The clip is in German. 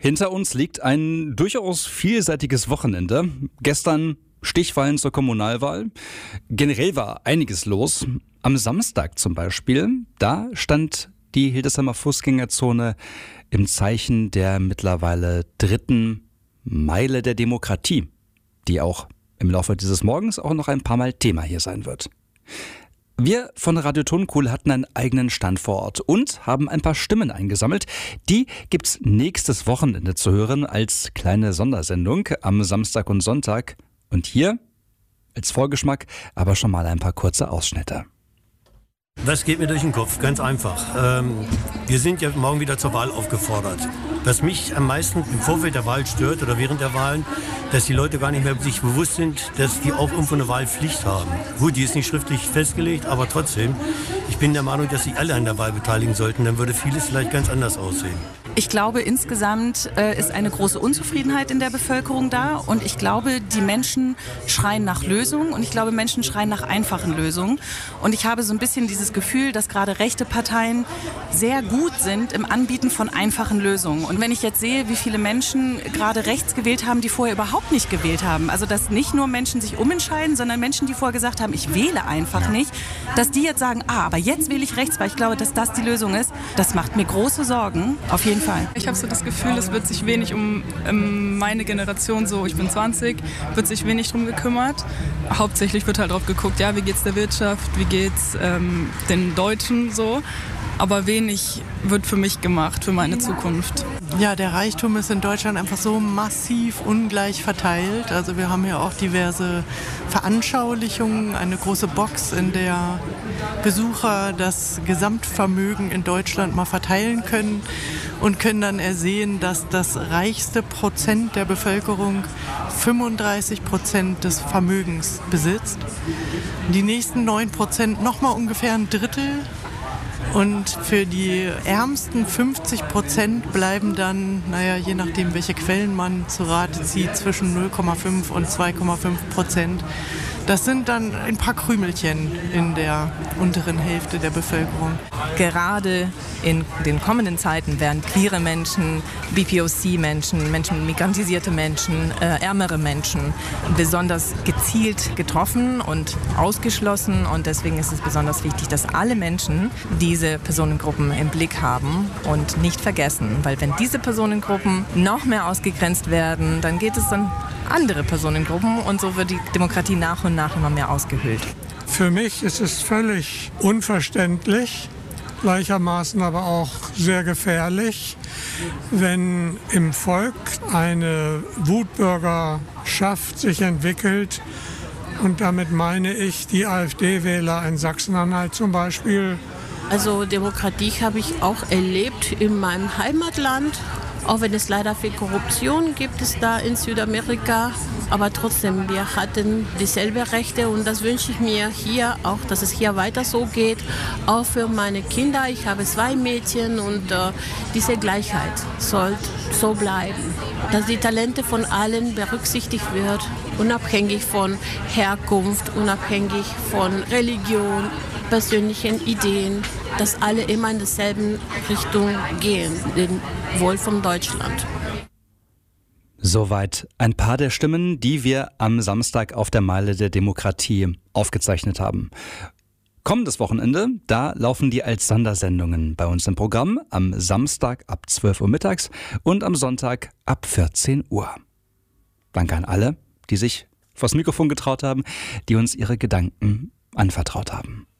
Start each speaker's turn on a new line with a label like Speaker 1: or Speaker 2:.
Speaker 1: Hinter uns liegt ein durchaus vielseitiges Wochenende. Gestern Stichwahlen zur Kommunalwahl. Generell war einiges los. Am Samstag zum Beispiel, da stand die Hildesheimer Fußgängerzone im Zeichen der mittlerweile 3. Meile der Demokratie, die auch im Laufe dieses Morgens auch noch ein paar Mal Thema hier sein wird. Wir von Radio Tonkohle hatten einen eigenen Stand vor Ort und haben ein paar Stimmen eingesammelt. Die gibt's nächstes Wochenende zu hören als kleine Sondersendung am Samstag und Sonntag. Und hier als Vorgeschmack aber schon mal ein paar kurze Ausschnitte.
Speaker 2: Was geht mir durch den Kopf? Ganz einfach. Wir sind ja morgen wieder zur Wahl aufgefordert. Was mich am meisten im Vorfeld der Wahl stört oder während der Wahlen, dass die Leute gar nicht mehr sich bewusst sind, dass die auch irgendwo eine Wahlpflicht haben. Gut, die ist nicht schriftlich festgelegt, aber trotzdem, ich bin der Meinung, dass sich alle an der Wahl beteiligen sollten. Dann würde vieles vielleicht ganz anders aussehen.
Speaker 3: Ich glaube, insgesamt ist eine große Unzufriedenheit in der Bevölkerung da und ich glaube, die Menschen schreien nach Lösungen und ich glaube, Menschen schreien nach einfachen Lösungen. Und ich habe so ein bisschen dieses Gefühl, dass gerade rechte Parteien sehr gut sind im Anbieten von einfachen Lösungen. Und wenn ich jetzt sehe, wie viele Menschen gerade rechts gewählt haben, die vorher überhaupt nicht gewählt haben, also dass nicht nur Menschen sich umentscheiden, sondern Menschen, die vorher gesagt haben, ich wähle einfach nicht, dass die jetzt sagen, aber jetzt wähle ich rechts, weil ich glaube, dass das die Lösung ist, das macht mir große Sorgen, auf jeden Fall.
Speaker 4: Ich habe so das Gefühl, es wird sich wenig um meine Generation, so ich bin 20, wird sich wenig drum gekümmert. Hauptsächlich wird halt drauf geguckt, ja, wie geht's der Wirtschaft, wie geht's den Deutschen so. Aber wenig wird für mich gemacht, für meine Zukunft.
Speaker 5: Ja, der Reichtum ist in Deutschland einfach so massiv ungleich verteilt. Also wir haben ja auch diverse Veranschaulichungen, eine große Box, in der Besucher das Gesamtvermögen in Deutschland mal verteilen können und können dann ersehen, dass das reichste Prozent der Bevölkerung 35% des Vermögens besitzt. Die nächsten 9% nochmal ungefähr ein Drittel. Und für die ärmsten 50% bleiben dann, je nachdem, welche Quellen man zu Rate zieht, zwischen 0,5 und 2,5%. Das sind dann ein paar Krümelchen in der unteren Hälfte der Bevölkerung.
Speaker 6: Gerade in den kommenden Zeiten werden queere Menschen, BPOC-Menschen, migrantisierte Menschen, ärmere Menschen besonders gezielt getroffen und ausgeschlossen. Und deswegen ist es besonders wichtig, dass alle Menschen diese Personengruppen im Blick haben und nicht vergessen. Weil wenn diese Personengruppen noch mehr ausgegrenzt werden, dann geht es dann andere Personengruppen und so wird die Demokratie nach und nach immer mehr ausgehöhlt.
Speaker 7: Für mich ist es völlig unverständlich, gleichermaßen aber auch sehr gefährlich, wenn im Volk eine Wutbürgerschaft sich entwickelt. Und damit meine ich die AfD-Wähler in Sachsen-Anhalt zum Beispiel.
Speaker 8: Also Demokratie habe ich auch erlebt in meinem Heimatland. Auch wenn es leider viel Korruption gibt es da in Südamerika. Aber trotzdem, wir hatten dieselben Rechte und das wünsche ich mir hier auch, dass es hier weiter so geht. Auch für meine Kinder. Ich habe 2 Mädchen und diese Gleichheit soll so bleiben. Dass die Talente von allen berücksichtigt wird, unabhängig von Herkunft, unabhängig von Religion, persönlichen Ideen, dass alle immer in derselben Richtung gehen, den Wohl von Deutschland.
Speaker 1: Soweit ein paar der Stimmen, die wir am Samstag auf der Meile der Demokratie aufgezeichnet haben. Kommendes Wochenende, da laufen die als Sondersendungen bei uns im Programm am Samstag ab 12 Uhr mittags und am Sonntag ab 14 Uhr. Danke an alle, die sich vors Mikrofon getraut haben, die uns ihre Gedanken anvertraut haben.